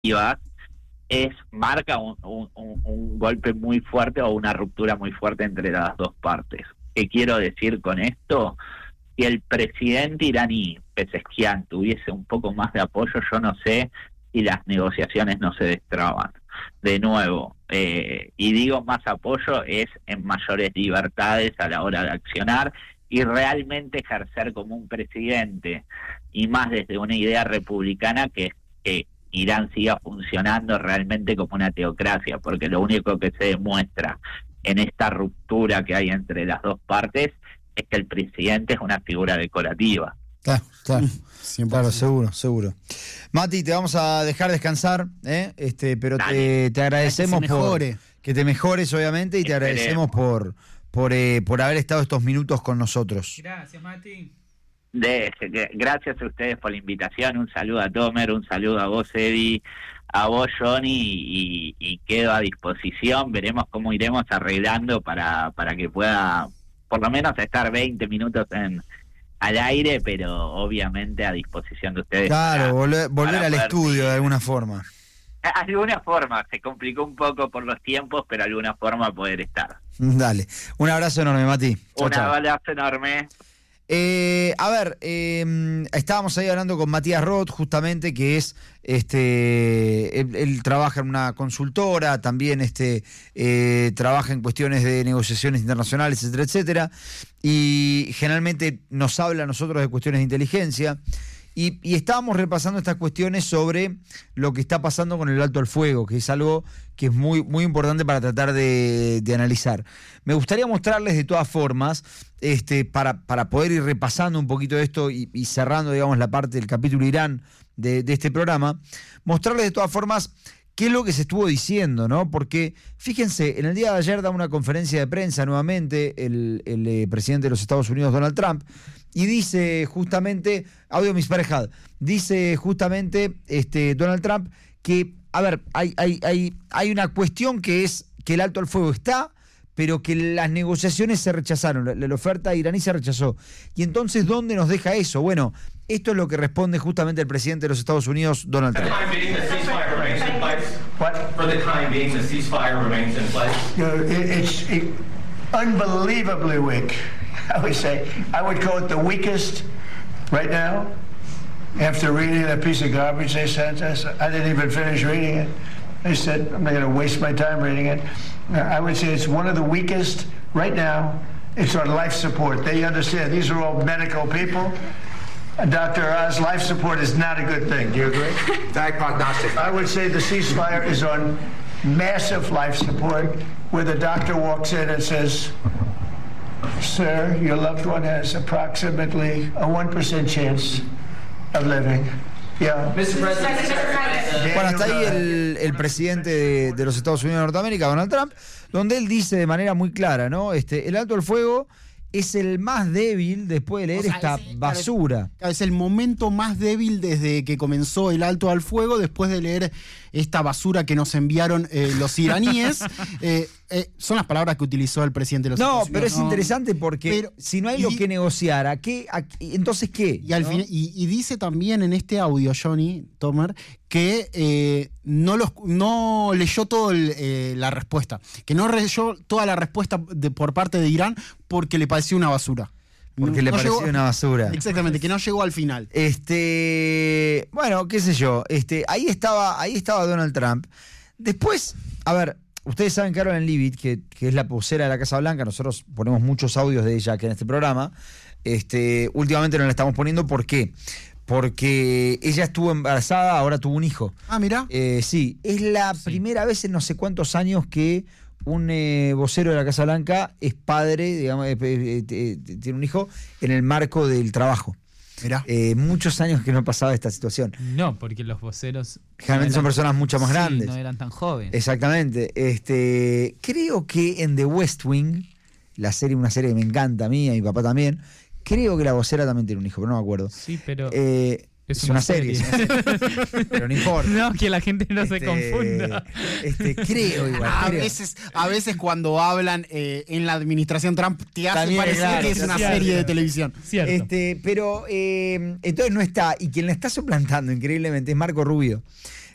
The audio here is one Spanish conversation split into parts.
marca un golpe muy fuerte o una ruptura muy fuerte entre las dos partes. ¿Qué quiero decir con esto? Si el presidente iraní, Pezeshkian, tuviese un poco más de apoyo, yo no sé si las negociaciones no se destraban. De nuevo, y digo más apoyo, es en mayores libertades a la hora de accionar y realmente ejercer como un presidente, y más desde una idea republicana, que es que Irán siga funcionando realmente como una teocracia, porque lo único que se demuestra en esta ruptura que hay entre las dos partes es que el presidente es una figura decorativa. Claro, claro, seguro. Mati, te vamos a dejar descansar, pero te agradecemos que te mejores, obviamente, y te agradecemos por haber estado estos minutos con nosotros. Gracias, Mati. Gracias a ustedes por la invitación. Un saludo a Tomer, un saludo a vos, Eddie, a vos, Johnny, y quedo a disposición. Veremos cómo iremos arreglando para que pueda por lo menos estar 20 minutos al aire, pero obviamente a disposición de ustedes. Claro, volver al estudio de alguna forma. Alguna forma, se complicó un poco por los tiempos, pero alguna forma poder estar. Dale, un abrazo enorme, Mati. Un abrazo enorme. Estábamos ahí hablando con Matías Roth, justamente, que es él trabaja en una consultora, también trabaja en cuestiones de negociaciones internacionales, etcétera, etcétera, y generalmente nos habla a nosotros de cuestiones de inteligencia. Y estábamos repasando estas cuestiones sobre lo que está pasando con el alto al fuego, que es algo que es muy, muy importante para tratar de analizar. Me gustaría mostrarles de todas formas, para poder ir repasando un poquito de esto y cerrando, digamos, la parte del capítulo Irán de este programa, mostrarles de todas formas qué es lo que se estuvo diciendo, ¿no? Porque, fíjense, en el día de ayer da una conferencia de prensa nuevamente el presidente de los Estados Unidos, Donald Trump, y dice justamente, audio mis parejad, dice justamente Donald Trump que, a ver, hay una cuestión que es que el alto al fuego está, pero que las negociaciones se rechazaron, la oferta iraní se rechazó. Y entonces, ¿dónde nos deja eso? Bueno, esto es lo que responde justamente el presidente de los Estados Unidos, Donald Trump. For the time being, the ceasefire remains in place? It's unbelievably weak, I would say. I would call it the weakest right now. After reading that piece of garbage they sent us, I didn't even finish reading it. They said, I'm not going to waste my time reading it. I would say it's one of the weakest right now. It's on life support. They understand. These are all medical people. Dr. Oz, life support is not a good thing. Do you agree? Bad prognostic. I would say the ceasefire is on massive life support, where the doctor walks in and says, sir, your loved one has approximately a 1% chance of living. Yeah. Bueno, hasta ahí el presidente de los Estados Unidos de Norteamérica, Donald Trump, donde él dice de manera muy clara, ¿no? El alto al fuego es el más débil después de leer esta basura. Es el momento más débil desde que comenzó el alto al fuego, después de leer esta basura que nos enviaron los iraníes. Son las palabras que utilizó el presidente de los Estados Unidos. No, pero es interesante porque si no hay lo que negociar, ¿entonces qué? Y, al final, y dice también en este audio, Johnny Tomer, que no leyó toda la respuesta, que no leyó toda la respuesta por parte de Irán porque le pareció una basura. Porque le pareció una basura. Exactamente, que no llegó al final. Bueno, qué sé yo. Ahí estaba Donald Trump. Después, a ver, ustedes saben Caroline Leavitt, que es la vocera de la Casa Blanca. Nosotros ponemos muchos audios de ella aquí en este programa. Últimamente no la estamos poniendo. ¿Por qué? Porque ella estuvo embarazada, ahora tuvo un hijo. Ah, mira. Sí, es la primera vez en no sé cuántos años que un vocero de la Casa Blanca es padre, digamos, tiene un hijo en el marco del trabajo. Mirá. Muchos años que no pasaba esta situación. No, porque los voceros generalmente son personas mucho más grandes. No eran tan jóvenes. Exactamente. Creo que en The West Wing, una serie que me encanta a mí, a mi papá también, creo que la vocera también tiene un hijo, pero no me acuerdo. Sí, pero es una serie. Pero no importa. No, que la gente no se confunda. Creo igual. A veces cuando hablan en la administración Trump te hace también, parecer claro, que es una serie de televisión. Cierto. Pero entonces no está. Y quien la está suplantando increíblemente es Marco Rubio.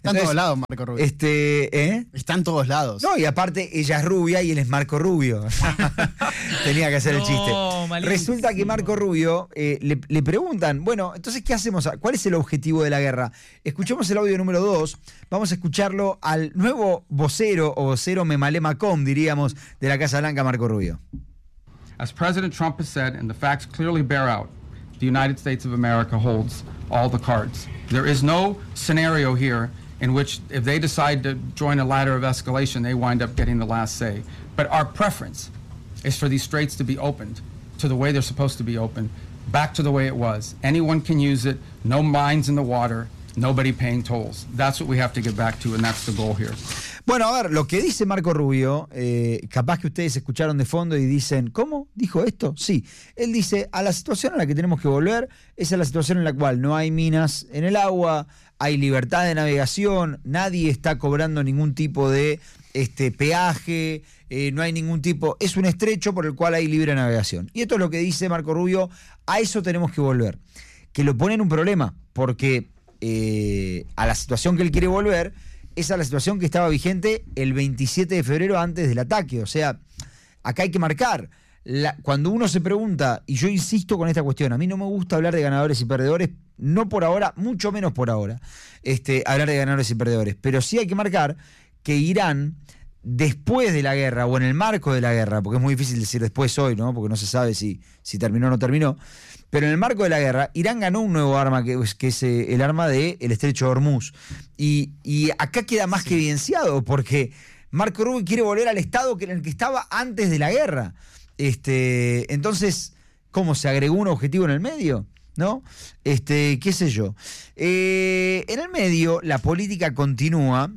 Está en todos lados, Marco Rubio. Está en todos lados. No, y aparte ella es rubia y él es Marco Rubio. Tenía que hacer el chiste. Malísimo. Resulta que Marco Rubio le preguntan, bueno, entonces, ¿qué hacemos? ¿Cuál es el objetivo de la guerra? Escuchemos el audio número 2. Vamos a escucharlo al nuevo vocero o vocero Memalema.com, diríamos, de la Casa Blanca, Marco Rubio. As President Trump has said, and the facts clearly bear out, the United States of America holds all the cards. There is no scenario here in which if they decide to join a ladder of escalation, they wind up getting the last say. But our preference is for these straits to be opened to the way they're supposed to be opened, back to the way it was. Anyone can use it, no mines in the water, nobody paying tolls. That's what we have to get back to, and that's the goal here. Bueno, a ver, lo que dice Marco Rubio, capaz que ustedes escucharon de fondo y dicen, ¿cómo? ¿Dijo esto? Sí. Él dice, a la situación a la que tenemos que volver es a la situación en la cual no hay minas en el agua, hay libertad de navegación, nadie está cobrando ningún tipo de peaje, no hay ningún tipo, es un estrecho por el cual hay libre navegación. Y esto es lo que dice Marco Rubio, a eso tenemos que volver. Que lo pone en un problema, porque a la situación que él quiere volver es a la situación que estaba vigente el 27 de febrero antes del ataque. O sea, acá hay que marcar. Cuando uno se pregunta, y yo insisto con esta cuestión, a mí no me gusta hablar de ganadores y perdedores, no por ahora, mucho menos por ahora, hablar de ganadores y perdedores. Pero sí hay que marcar que Irán, después de la guerra, o en el marco de la guerra, porque es muy difícil decir después hoy, ¿no? Porque no se sabe si terminó o no terminó, pero en el marco de la guerra, Irán ganó un nuevo arma, que es el arma del estrecho de Hormuz. Y acá queda más que evidenciado, porque Marco Rubio quiere volver al estado en el que estaba antes de la guerra. Entonces, ¿cómo se agregó un objetivo en el medio? ¿No? ¿Qué sé yo? En el medio, la política continúa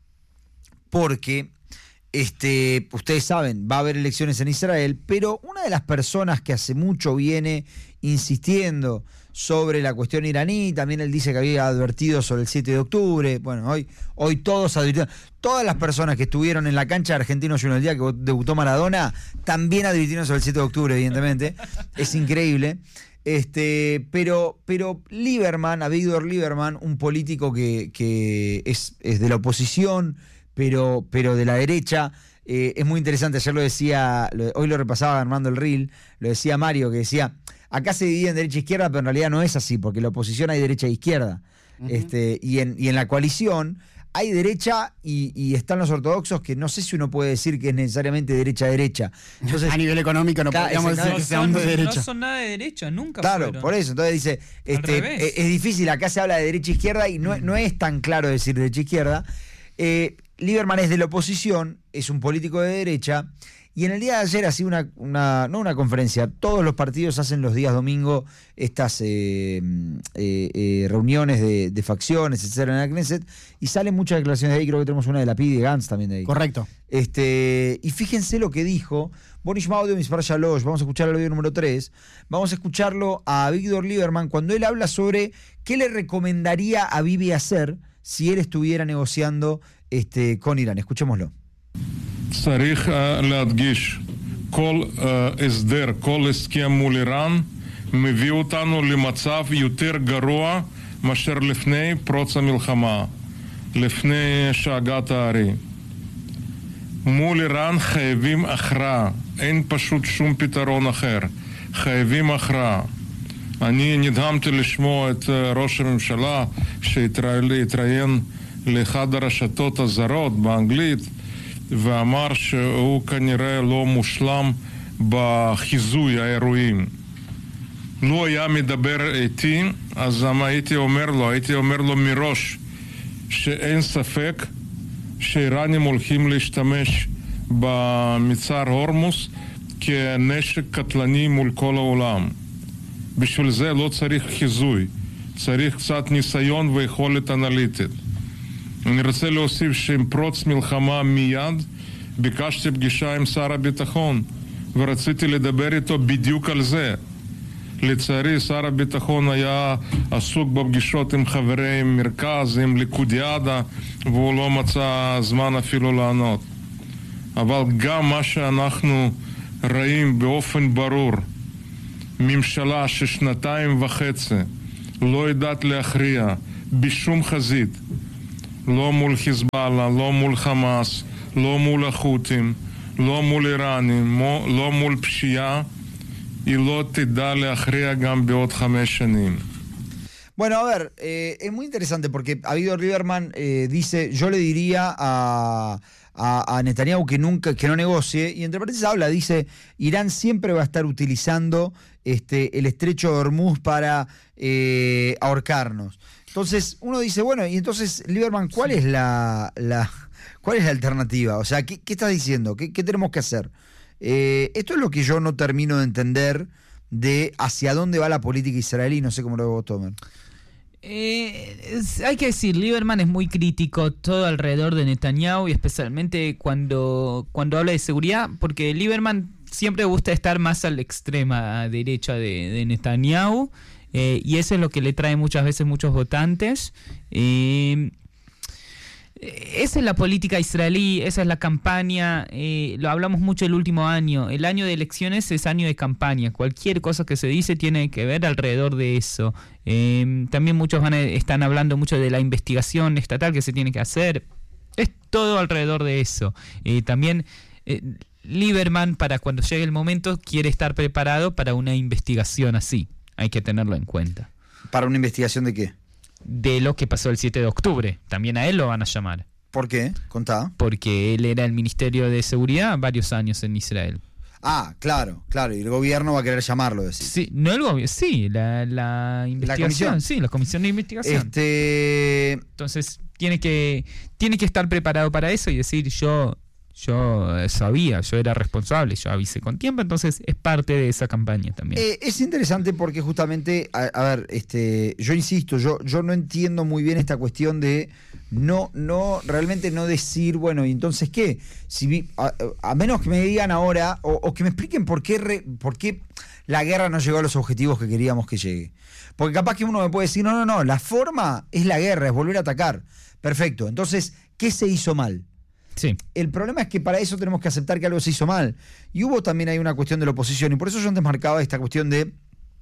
porque, ustedes saben, va a haber elecciones en Israel, pero una de las personas que hace mucho viene insistiendo sobre la cuestión iraní, también él dice que había advertido sobre el 7 de octubre, bueno, hoy todos advirtieron, todas las personas que estuvieron en la cancha de Argentinos Juniors el día que debutó Maradona, también advirtieron sobre el 7 de octubre, evidentemente, es increíble. Pero Lieberman, Avigdor Lieberman, un político que es de la oposición, pero de la derecha, es muy interesante. Ayer hoy lo repasaba Armando el Reel, lo decía Mario, que decía, acá se divide en derecha e izquierda, pero en realidad no es así, porque en la oposición hay derecha e izquierda. Y en la coalición hay derecha y están los ortodoxos, que no sé si uno puede decir que es necesariamente derecha. Entonces, a nivel económico no podríamos decir que sean de derecha. No son nada de derecha, nunca claro, fueron. por eso. Entonces dice, es difícil, acá se habla de derecha e izquierda y no es tan claro decir derecha e izquierda. Lieberman es de la oposición, es un político de derecha, y en el día de ayer hacía no una conferencia, todos los partidos hacen los días domingo estas reuniones de facciones, etcétera, en la Knesset, y salen muchas declaraciones de ahí, creo que tenemos una de Lapid y de Gantz también de ahí. Correcto. Y fíjense lo que dijo, Bonishma Audio Mispar Shalosh, vamos a escuchar el audio número 3, vamos a escucharlo a Avigdor Lieberman cuando él habla sobre qué le recomendaría a Bibi hacer si él estuviera negociando con Irán. Escuchémoslo. צריך להדגיש, כל הסדר, כל הסכם מול איראן מביא אותנו למצב יותר גרוע מאשר לפני פרוץ המלחמה, לפני שאגת הארי. מול איראן חייבים הכרעה, אין פשוט שום פתרון אחר, חייבים הכרעה. אני נדהמתי לשמוע את ראש הממשלה שהתראיין לאחד הרשתות הזרות באנגלית ואמר שהוא כנראה לא מושלם בחיזוי האירועים. לו היה מדבר איתי, אז הייתי אומר לו מראש שאין ספק שאיראנים הולכים להשתמש במצר הורמוס כנשק קטלני מול כל העולם. בשביל זה לא צריך חיזוי, צריך קצת ניסיון ויכולת אנליטית. אני רוצה להוסיף שעם פרוץ מלחמה מיד ביקשתי פגישה עם שר הביטחון ורציתי לדבר איתו בדיוק על זה. לצערי שר הביטחון היה עסוק בפגישות עם חברי מרכז, עם ליכודיאדה, והוא לא מצא זמן אפילו לענות. אבל גם מה שאנחנו רואים באופן ברור, ממשלה ששנתיים וחצי לא יודעת להכריע בשום חזית, לא מול חיזבאללה, לא מול חמאס, לא מול החות'ים, לא מול איראנים, לא מול פשיעה, היא לא תדע להכריע גם בעוד 5 שנים. Bueno, a ver, es muy interesante porque Avigdor Lieberman dice, yo le diría a Netanyahu que no negocie, y entre paréntesis dice, Irán siempre va a estar utilizando el estrecho de Hormuz para ahorcarnos. Entonces uno dice, bueno, y entonces Lieberman, ¿cuál es la alternativa? O sea, ¿qué estás diciendo? ¿Qué tenemos que hacer? Esto es lo que yo no termino de entender de hacia dónde va la política israelí, no sé cómo lo veo vos, Tomer. Hay que decir, Lieberman es muy crítico todo alrededor de Netanyahu, y especialmente cuando habla de seguridad, porque Lieberman siempre gusta estar más a la extrema derecha de Netanyahu, y eso es lo que le trae muchas veces muchos votantes. Esa es la política israelí, esa es la campaña, lo hablamos mucho el último año. El año de elecciones es año de campaña, cualquier cosa que se dice tiene que ver alrededor de eso. También muchos están hablando mucho de la investigación estatal que se tiene que hacer, es todo alrededor de eso. También Lieberman, para cuando llegue el momento, quiere estar preparado para una investigación así, hay que tenerlo en cuenta. ¿Para una investigación de qué? De lo que pasó el 7 de octubre. También a él lo van a llamar. ¿Por qué? Contá. Porque él era el Ministerio de Seguridad varios años en Israel. Ah, claro. Y el gobierno va a querer llamarlo, decir. Sí, no el gobierno, sí, la investigación. ¿La comisión? Sí, la comisión de investigación. Entonces, tiene que estar preparado para eso y decir, yo sabía, yo era responsable, yo avisé con tiempo, entonces es parte de esa campaña también. Es interesante porque justamente, a ver, yo insisto, yo no entiendo muy bien esta cuestión de realmente no decir, bueno, ¿y entonces qué? A menos que me digan ahora, o que me expliquen por qué la guerra no llegó a los objetivos que queríamos que llegue. Porque capaz que uno me puede decir, no, la forma es la guerra, es volver a atacar. Perfecto, entonces, ¿qué se hizo mal? Sí. El problema es que para eso tenemos que aceptar que algo se hizo mal. Y hubo también ahí una cuestión de la oposición. Y por eso yo antes marcaba esta cuestión de...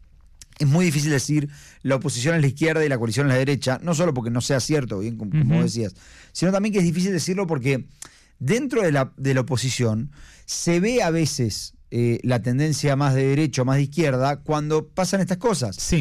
Es muy difícil decir la oposición es la izquierda y la coalición es la derecha. No solo porque no sea cierto, bien como decías. Sino también que es difícil decirlo porque dentro de la oposición se ve a veces la tendencia más de derecha o más de izquierda cuando pasan estas cosas. Sí.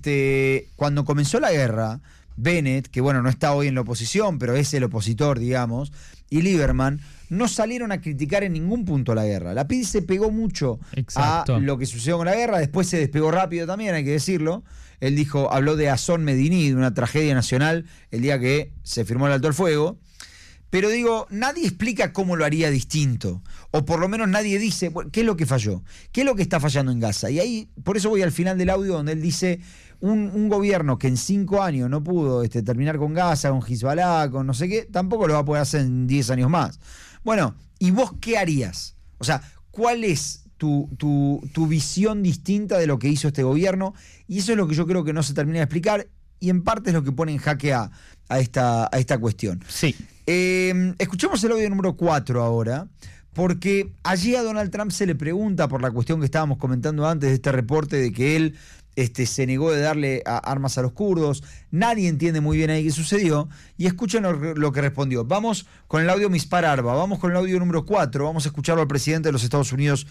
Cuando comenzó la guerra, Bennett, que bueno, no está hoy en la oposición, pero es el opositor, digamos, y Lieberman no salieron a criticar en ningún punto la guerra. La PID se pegó mucho Exacto. a lo que sucedió con la guerra, después se despegó rápido también, hay que decirlo. Él habló de Azón Medini, de una tragedia nacional, el día que se firmó el alto el fuego. Pero digo, nadie explica cómo lo haría distinto. O por lo menos nadie dice, bueno, ¿qué es lo que falló? ¿Qué es lo que está fallando en Gaza? Y ahí, por eso voy al final del audio donde él dice, un gobierno que en 5 años no pudo terminar con Gaza, con Hezbollah, con no sé qué, tampoco lo va a poder hacer en 10 años más. Bueno, ¿y vos qué harías? O sea, ¿cuál es tu visión distinta de lo que hizo este gobierno? Y eso es lo que yo creo que no se termina de explicar, y en parte es lo que pone en jaque a esta cuestión. Sí. Escuchemos el audio número 4 ahora, porque allí a Donald Trump se le pregunta por la cuestión que estábamos comentando antes de este reporte de que él se negó de darle armas a los kurdos. Nadie entiende muy bien ahí qué sucedió, y escuchen lo que respondió. Vamos con el audio Mispar Arba, vamos con el audio número 4, vamos a escucharlo al presidente de los Estados Unidos,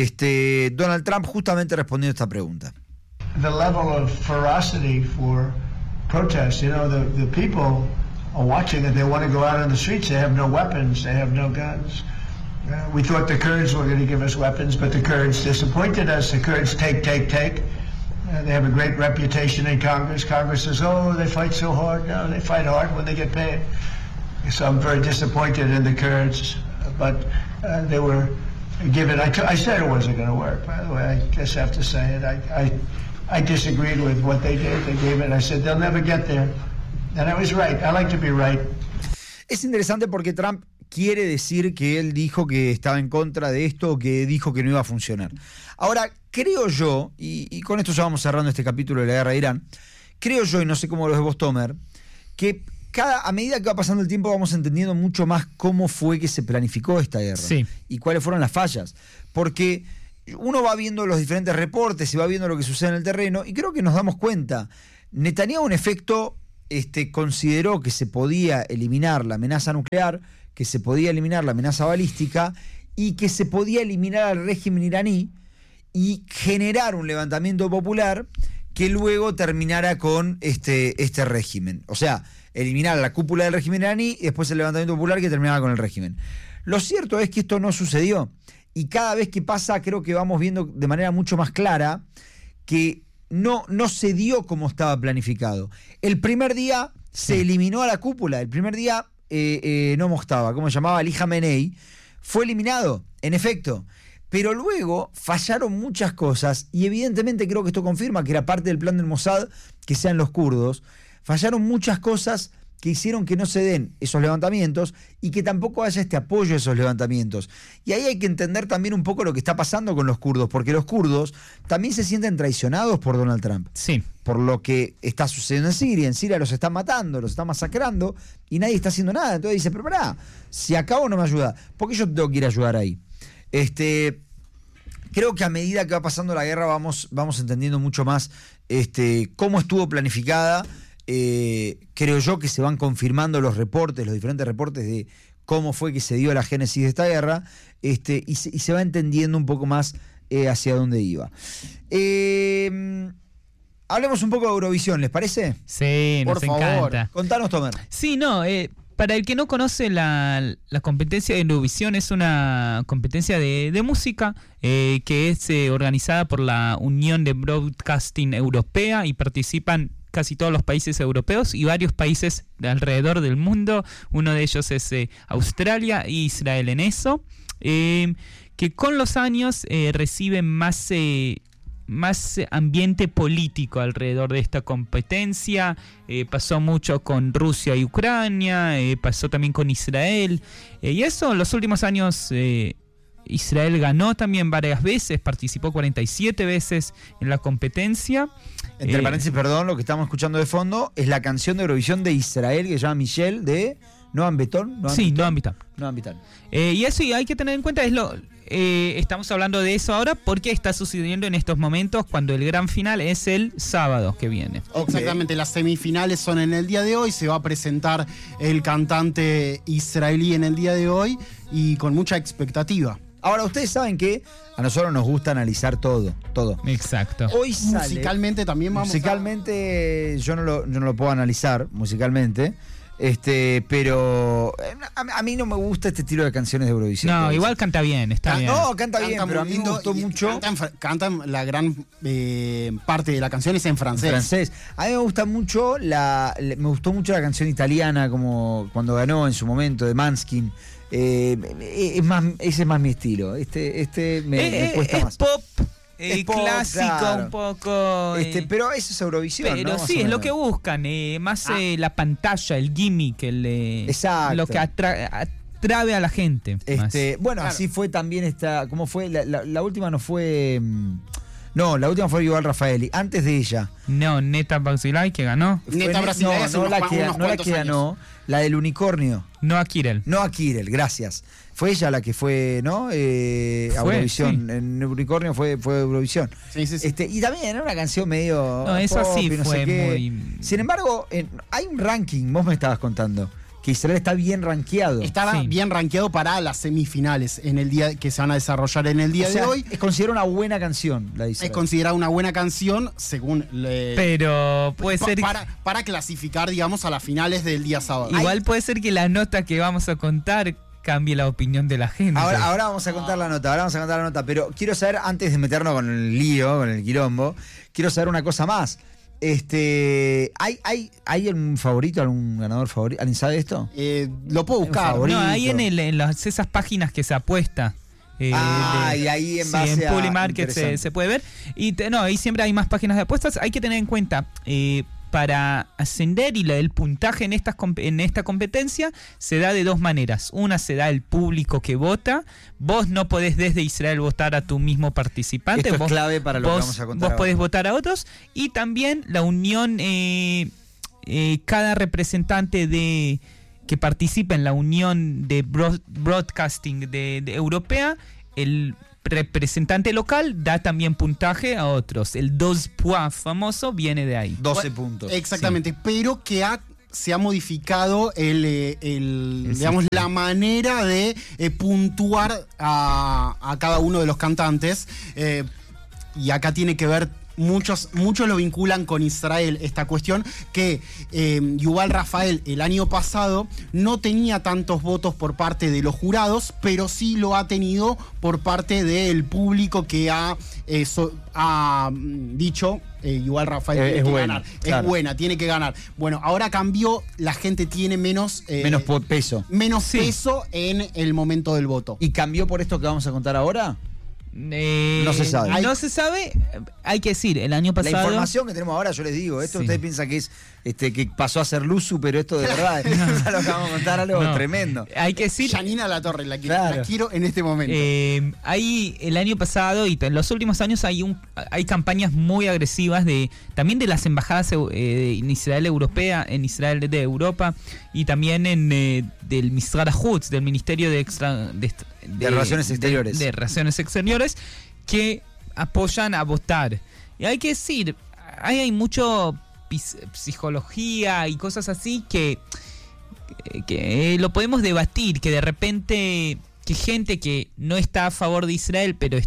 Donald Trump, justamente respondiendo esta pregunta. The level of ferocity for protest, the people are watching it. They want to go out on the streets. They have no weapons. They have no guns. We thought the Kurds were going to give us weapons, but the Kurds disappointed us. The Kurds take. They have a great reputation in Congress. Congress says, oh, they fight so hard. No, they fight hard when they get paid. So I'm very disappointed in the Kurds, but they were given. I said it wasn't going to work, by the way. I just have to say it. I disagreed with what they did. They gave it. I said, they'll never get there. And I was right. I like to be right. Es interesante porque Trump quiere decir que él dijo que estaba en contra de esto, o que dijo que no iba a funcionar. Ahora, creo yo, y con esto ya vamos cerrando este capítulo de la guerra de Irán, creo yo, y no sé cómo lo ves vos, Tomer, que a medida que va pasando el tiempo vamos entendiendo mucho más cómo fue que se planificó esta guerra. Sí. Y cuáles fueron las fallas. Porque uno va viendo los diferentes reportes y va viendo lo que sucede en el terreno, y creo que nos damos cuenta. Netanyahu, en efecto, consideró que se podía eliminar la amenaza nuclear, que se podía eliminar la amenaza balística y que se podía eliminar al régimen iraní y generar un levantamiento popular que luego terminara con este régimen. O sea, eliminar la cúpula del régimen iraní y después el levantamiento popular que terminara con el régimen. Lo cierto es que esto no sucedió y cada vez que pasa creo que vamos viendo de manera mucho más clara que no se dio como estaba planificado. El primer día se eliminó a la cúpula, el primer día no Mojtaba, ¿cómo se llamaba? Ali Khamenei, fue eliminado, en efecto. Pero luego fallaron muchas cosas y evidentemente creo que esto confirma que era parte del plan del Mossad que sean los kurdos. Fallaron muchas cosas que hicieron que no se den esos levantamientos y que tampoco haya este apoyo a esos levantamientos. Y ahí hay que entender también un poco lo que está pasando con los kurdos, porque los kurdos también se sienten traicionados por Donald Trump. Sí. Por lo que está sucediendo en Siria. En Siria los están matando, los están masacrando y nadie está haciendo nada. Entonces dice, pero pará, si acabo no me ayuda, ¿por qué yo tengo que ir a ayudar ahí? Creo que a medida que va pasando la guerra vamos entendiendo mucho más cómo estuvo planificada. Creo yo que se van confirmando los diferentes reportes de cómo fue que se dio la génesis de esta guerra, y se va entendiendo un poco más hacia dónde iba. Hablemos un poco de Eurovisión, ¿les parece? Sí, nos encanta. Contanos, Tomer. Sí, no, para el que no conoce la competencia de Eurovisión, es una competencia de música que es organizada por la Unión de Broadcasting Europea y participan casi todos los países europeos y varios países de alrededor del mundo. Uno de ellos es Australia e Israel en eso, que con los años reciben más ambiente político alrededor de esta competencia. Pasó mucho con Rusia y Ucrania, pasó también con Israel, y eso en los últimos años. Israel ganó también varias veces, participó 47 veces en la competencia. Entre paréntesis, perdón, lo que estamos escuchando de fondo es la canción de Eurovisión de Israel que se llama Michelle de Noam Beton. Sí, Noam Beton. Y eso hay que tener en cuenta, estamos hablando de eso ahora porque está sucediendo en estos momentos cuando el gran final es el sábado que viene. Exactamente, las semifinales son en el día de hoy, se va a presentar el cantante israelí en el día de hoy y con mucha expectativa. Ahora, ustedes saben que a nosotros nos gusta analizar todo. Exacto. Hoy sale, musicalmente también yo no lo puedo analizar musicalmente, pero a mí no me gusta este estilo de canciones de Eurovisión. No, igual canta bien, está bien. No, canta bien, pero a mí me gustó mucho. Cantan la gran parte de la canción es en francés. A mí me gusta mucho me gustó mucho la canción italiana, como cuando ganó en su momento, de Måneskin. Ese es más mi estilo. Me cuesta más. Pop. Clásico, claro. Un poco. Pero eso es Eurovisión. Pero ¿no? sí, es lo que buscan. Más la pantalla, el gimmick, lo que atrae a la gente. Bueno, claro. Así fue también ¿cómo fue? La última no fue. No, la última fue Yuval Raffaelli. Antes de ella. No, Neta Barzilai, que ganó. Neta Barzilai hace unos cuantos años. Ganó. La del unicornio. Noa Kirel, gracias. Fue ella la que fue, ¿no? A Eurovisión. Sí. En Unicornio fue Eurovisión. Sí. Y también era una canción medio. No, eso pop, sí fue muy. Sin embargo, hay un ranking, vos me estabas contando, que Israel está bien rankeado. Estaba bien rankeado para las semifinales en el día que se van a desarrollar en el día de hoy. Es considerada una buena canción, la de Israel. Es considerada una buena canción según pero puede ser para clasificar, digamos, a las finales del día sábado. Igual puede ser que la nota que vamos a contar cambie la opinión de la gente. Ahora vamos a contar la nota, pero quiero saber, antes de meternos con el lío, con el quilombo, quiero saber una cosa más. ¿Hay algún favorito, algún ganador favorito? ¿Alguien sabe esto? Lo puedo buscar. No, ahí en esas páginas que se apuesta. Y ahí en base en Public Market se puede ver. Y ahí siempre hay más páginas de apuestas. Hay que tener en cuenta, para ascender y el puntaje en esta competencia se da de dos maneras. Una, se da el público que vota. Vos no podés desde Israel votar a tu mismo participante. Esto es clave para lo que vamos a contar. Vos podés votar a otros. Y también la unión, cada representante que participa en la unión de broadcasting de europea, el representante local da también puntaje a otros. El 2 points famoso viene de ahí. 12 puntos. Exactamente, pero que se ha modificado digamos, la manera de puntuar a cada uno de los cantantes. Y acá tiene que ver, muchos lo vinculan con Israel, esta cuestión, que Yuval Rafael el año pasado no tenía tantos votos por parte de los jurados, pero sí lo ha tenido por parte del público que ha dicho Yuval Rafael tiene que ganar. Claro. Es buena, tiene que ganar. Bueno, ahora cambió, la gente tiene menos peso. Menos peso en el momento del voto. ¿Y cambió por esto que vamos a contar ahora? No se sabe. No se sabe, hay que decir, el año pasado... La información que tenemos ahora, yo les digo, esto ustedes piensan que es que pasó a ser Luzu, pero esto de verdad es lo que vamos a contar, algo tremendo. Hay que decir... Janina Latorre, la quiero en este momento. Hay el año pasado y en los últimos años hay campañas muy agresivas también de las embajadas en Israel europea, en Israel de Europa, y también del Misrad Hutz, del Ministerio de Relaciones Exteriores. De Relaciones Exteriores, que apoyan a votar. Y hay que decir, hay mucho psicología y cosas así que lo podemos debatir, que de repente que gente que no está a favor de Israel, pero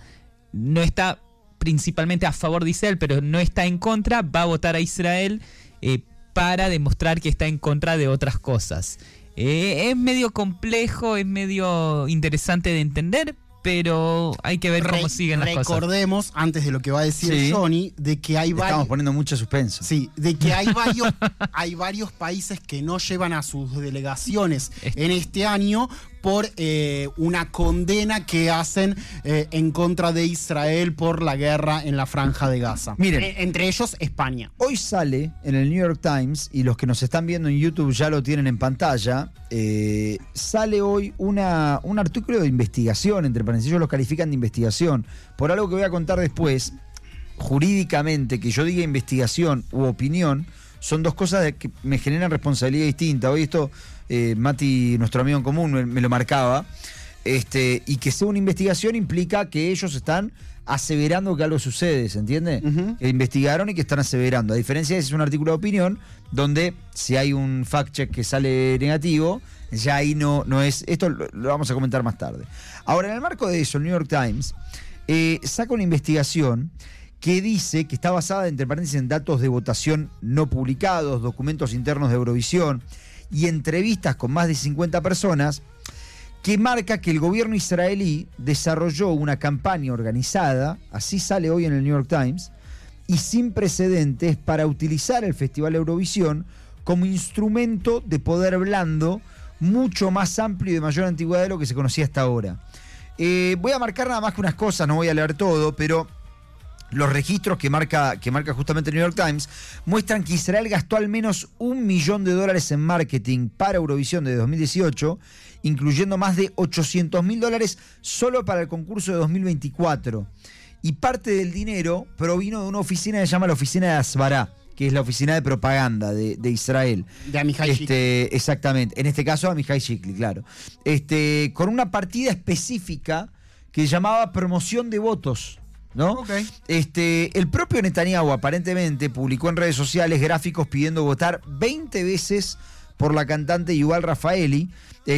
no está principalmente a favor de Israel, pero no está en contra, va a votar a Israel para demostrar que está en contra de otras cosas. Es medio complejo, es medio interesante de entender, pero hay que ver cómo siguen las cosas. Recordemos, antes de lo que va a decir Johnny, de que hay varios... Estamos poniendo mucho suspenso. Sí, de que hay varios países que no llevan a sus delegaciones en este año por una condena que hacen en contra de Israel por la guerra en la Franja de Gaza. Miren, entre ellos España. Hoy sale en el New York Times, y los que nos están viendo en YouTube ya lo tienen en pantalla, sale hoy un artículo de investigación, entre paréntesis, ellos lo califican de investigación, por algo que voy a contar después. Jurídicamente, que yo diga investigación u opinión, son dos cosas que me generan responsabilidad distinta. Hoy esto, Mati, nuestro amigo en común, me lo marcaba. Y que sea una investigación implica que ellos están aseverando que algo sucede, ¿se entiende? Que investigaron y que están aseverando. A diferencia de ese es un artículo de opinión, donde si hay un fact-check que sale negativo, ya ahí no es... Esto lo vamos a comentar más tarde. Ahora, en el marco de eso, el New York Times saca una investigación que dice que está basada, entre paréntesis, en datos de votación no publicados, documentos internos de Eurovisión y entrevistas con más de 50 personas, que marca que el gobierno israelí desarrolló una campaña organizada, así sale hoy en el New York Times, y sin precedentes para utilizar el Festival Eurovisión como instrumento de poder blando mucho más amplio y de mayor antigüedad de lo que se conocía hasta ahora. Voy a marcar nada más que unas cosas, no voy a leer todo, pero los registros que marca justamente el New York Times muestran que Israel gastó al menos $1 millón en marketing para Eurovisión de 2018, incluyendo más de $800.000 solo para el concurso de 2024. Y parte del dinero provino de una oficina que se llama la Oficina de Asbará, que es la oficina de propaganda de Israel. De Amihai Shikli. Exactamente, en este caso Amihai Shikli, claro. Con una partida específica que llamaba promoción de votos, ¿no? Okay. El propio Netanyahu aparentemente publicó en redes sociales gráficos pidiendo votar 20 veces por la cantante Yuval Rafael,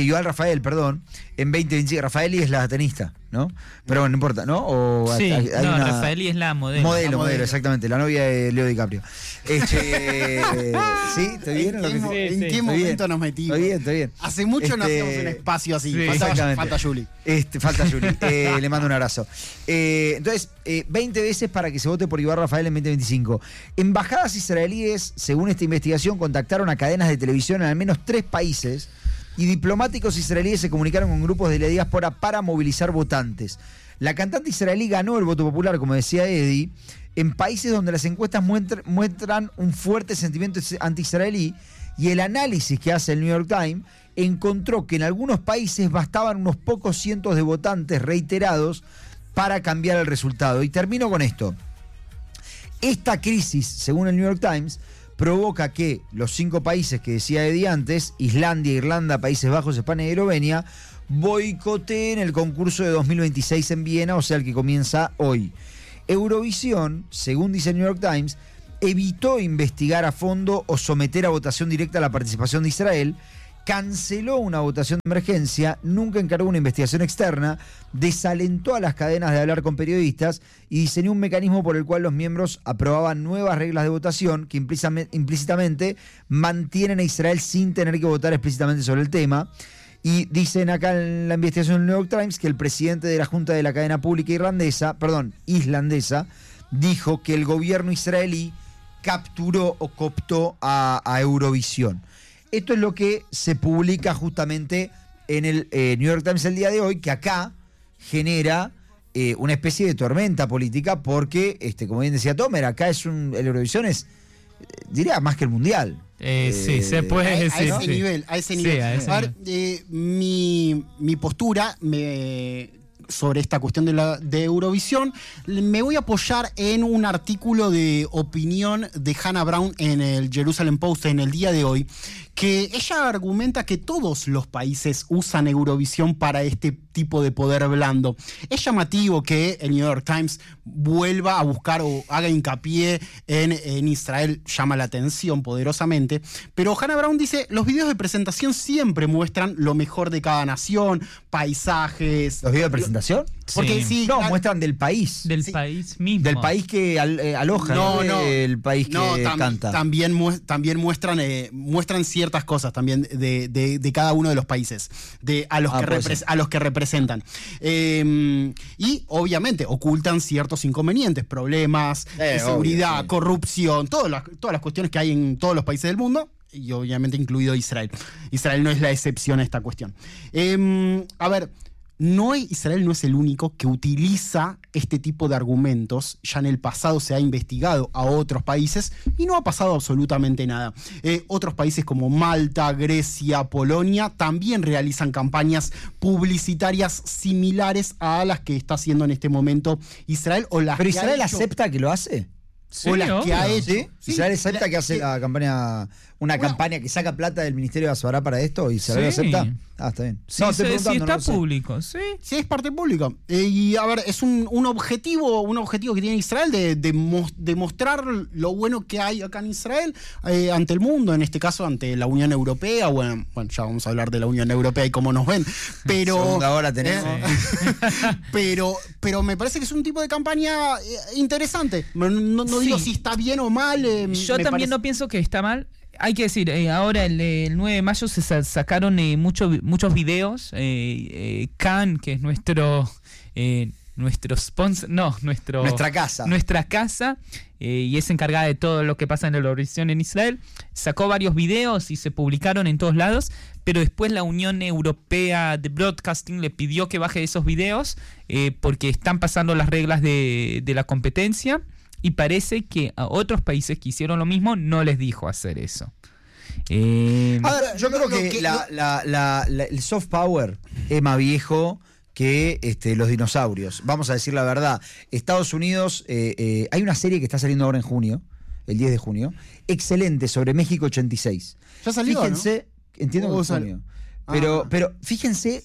en 2025. Rafaeli es la tenista, ¿no? Pero bueno, no importa, ¿no? O sí, Rafaeli es la modelo. Modelo, exactamente, la novia de Leo DiCaprio. ¿Sí? ¿Te vieron lo que ¿En qué momento nos metimos? Está bien. Hace mucho no hacíamos un espacio así. Sí, falta Juli. Falta Juli. Le mando un abrazo. Entonces, 20 veces para que se vote por Yuval Rafael en 2025. Embajadas israelíes, según esta investigación, contactaron a cadenas de televisión en al menos 3 países, y diplomáticos israelíes se comunicaron con grupos de la diáspora para movilizar votantes. La cantante israelí ganó el voto popular, como decía Eddie, en países donde las encuestas muestran un fuerte sentimiento anti-israelí, y el análisis que hace el New York Times encontró que en algunos países bastaban unos pocos cientos de votantes reiterados para cambiar el resultado. Y termino con esto. Esta crisis, según el New York Times, provoca que los 5 países que decía Eddie antes, Islandia, Irlanda, Países Bajos, España y Eslovenia, boicoteen el concurso de 2026 en Viena, o sea, el que comienza hoy. Eurovisión, según dice el New York Times, evitó investigar a fondo o someter a votación directa la participación de Israel, canceló una votación de emergencia, nunca encargó una investigación externa, desalentó a las cadenas de hablar con periodistas y diseñó un mecanismo por el cual los miembros aprobaban nuevas reglas de votación que implícitamente mantienen a Israel sin tener que votar explícitamente sobre el tema. Y dicen acá en la investigación del New York Times que el presidente de la Junta de la Cadena Pública islandesa, dijo que el gobierno israelí capturó o cooptó a Eurovisión. Esto es lo que se publica justamente en el New York Times el día de hoy, que acá genera una especie de tormenta política porque, como bien decía Tomer, acá el Eurovisión es, diría, más que el Mundial. Sí, se puede decir. A ese nivel. Sí, a ese A ver, mi postura sobre esta cuestión de Eurovisión, me voy a apoyar en un artículo de opinión de Hannah Brown en el Jerusalem Post en el día de hoy, que ella argumenta que todos los países usan Eurovisión para este tipo de poder blando. Es llamativo que el New York Times vuelva a buscar o haga hincapié en Israel, llama la atención poderosamente, pero Hannah Brown dice, los videos de presentación siempre muestran lo mejor de cada nación, paisajes. ¿Los videos de presentación? Porque sí, no, muestran del país. Del país mismo. Del país que aloja, no del país que canta. También muestran ciertas cosas también de cada uno de los países, a los que representan. Y obviamente ocultan ciertos inconvenientes, problemas, seguridad, obvio, sí. Corrupción, todas las cuestiones que hay en todos los países del mundo. Y obviamente incluido Israel. Israel no es la excepción a esta cuestión. A ver, Israel no es el único que utiliza este tipo de argumentos. Ya en el pasado se ha investigado a otros países y no ha pasado absolutamente nada. Otros países como Malta, Grecia, Polonia también realizan campañas publicitarias similares a las que está haciendo en este momento Israel. ¿Pero Israel acepta que lo hace? Sí, o las que ha hecho. ¿Sí? Israel acepta que hace la campaña, campaña que saca plata del Ministerio de Asbará para esto, y Israel lo acepta. Ah, está bien. Sí, está público, sí. Sí, es parte pública. Y a ver, es un objetivo que tiene Israel de mostrar lo bueno que hay acá en Israel ante el mundo, en este caso ante la Unión Europea. Bueno, ya vamos a hablar de la Unión Europea y cómo nos ven. Pero segunda hora tenemos. Pero me parece que es un tipo de campaña interesante. No digo si está bien o mal. Yo también no pienso que está mal. Hay que decir, ahora el 9 de mayo se sacaron muchos videos. Khan, que es nuestro sponsor, nuestra casa, y es encargada de todo lo que pasa en la Eurovisión en Israel, sacó varios videos y se publicaron en todos lados, pero después la Unión Europea de Broadcasting le pidió que baje esos videos porque están pasando las reglas de la competencia. Y parece que a otros países que hicieron lo mismo no les dijo hacer eso. A ver, yo creo que el soft power es más viejo que los dinosaurios. Vamos a decir la verdad. Estados Unidos, hay una serie que está saliendo ahora en junio, el 10 de junio, excelente, sobre México 86. Ya salió, fíjense, ¿no? Entiendo que salió. Pero fíjense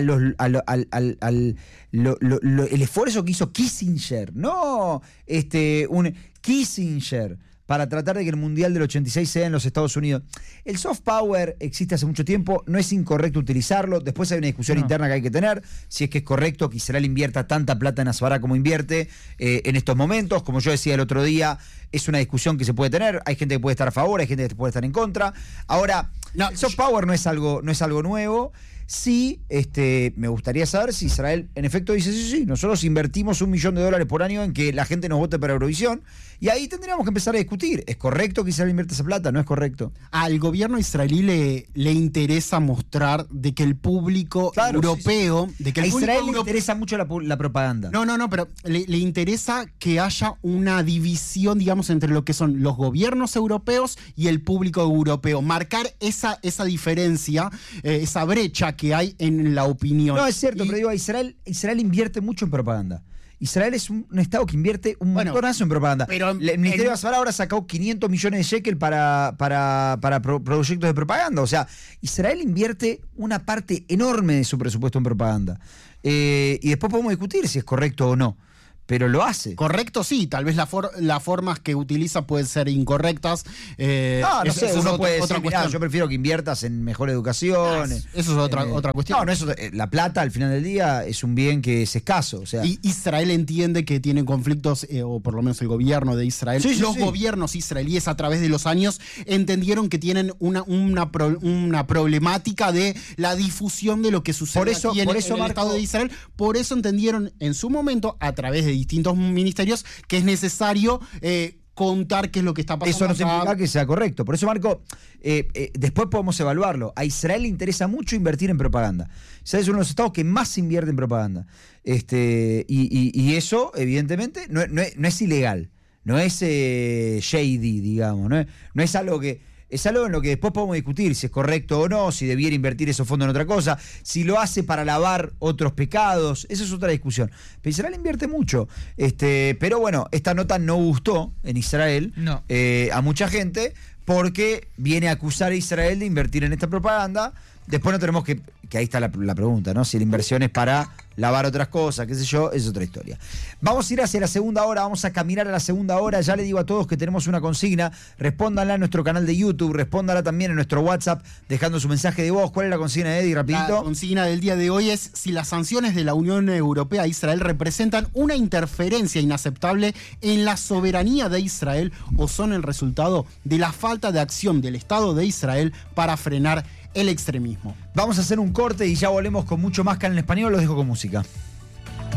el esfuerzo que hizo Kissinger, Kissinger, para tratar de que el Mundial del 86 sea en los Estados Unidos. El soft power existe hace mucho tiempo, no es incorrecto utilizarlo. Después hay una discusión interna que hay que tener, si es que es correcto que Israel invierta tanta plata en Asbará como invierte en estos momentos. Como yo decía el otro día, es una discusión que se puede tener. Hay gente que puede estar a favor, hay gente que puede estar en contra. Ahora, el soft power no es algo nuevo. Sí, me gustaría saber si Israel en efecto dice, sí, nosotros invertimos $1 millón por año en que la gente nos vote para Eurovisión, y ahí tendríamos que empezar a discutir. ¿Es correcto que Israel invierta esa plata? ¿No es correcto? Al gobierno israelí le interesa mostrar de que el público europeo... Sí. De que a Israel le interesa mucho la propaganda. No, pero le interesa que haya una división, digamos, entre lo que son los gobiernos europeos y el público europeo. Marcar esa diferencia, esa brecha que hay en la opinión. No, es cierto, pero digo, Israel invierte mucho en propaganda. Israel es un Estado que invierte un montonazo en propaganda. Pero el Ministerio de Azafar ahora sacó 500 millones de shekel para proyectos de propaganda. O sea, Israel invierte una parte enorme de su presupuesto en propaganda. Y después podemos discutir si es correcto o no. Pero lo hace. Correcto, sí. Tal vez las formas que utiliza pueden ser incorrectas. No sé, uno puede decir, cuestión. yo prefiero que inviertas en mejor educación. Eso es otra cuestión. No, eso, la plata al final del día es un bien que es escaso. O sea. Y Israel entiende que tiene conflictos, o por lo menos el gobierno de Israel. Los gobiernos israelíes a través de los años entendieron que tienen una problemática de la difusión de lo que sucede aquí en el Estado de Israel. Por eso entendieron en su momento, a través de distintos ministerios, que es necesario contar qué es lo que está pasando. Eso no significa que sea correcto. Por eso, Marco, después podemos evaluarlo. A Israel le interesa mucho invertir en propaganda. Israel es uno de los estados que más invierte en propaganda. Y eso, evidentemente, no es ilegal. No es shady, digamos. No es algo que... Es algo en lo que después podemos discutir si es correcto o no, si debiera invertir esos fondos en otra cosa, si lo hace para lavar otros pecados, esa es otra discusión. Pero Israel invierte mucho. Pero bueno, esta nota no gustó en Israel a mucha gente porque viene a acusar a Israel de invertir en esta propaganda. Después no tenemos que ahí está la pregunta, ¿no? Si la inversión es para lavar otras cosas, qué sé yo, es otra historia. Vamos a ir hacia la segunda hora, vamos a caminar a la segunda hora. Ya le digo a todos que tenemos una consigna. Respóndanla en nuestro canal de YouTube, respóndanla también en nuestro WhatsApp, dejando su mensaje de voz. ¿Cuál es la consigna, Eddie? Rapidito. La consigna del día de hoy es si las sanciones de la Unión Europea a Israel representan una interferencia inaceptable en la soberanía de Israel o son el resultado de la falta de acción del Estado de Israel para frenar el extremismo. Vamos a hacer un corte y ya volvemos con mucho más Canal en Español. Los dejo con música.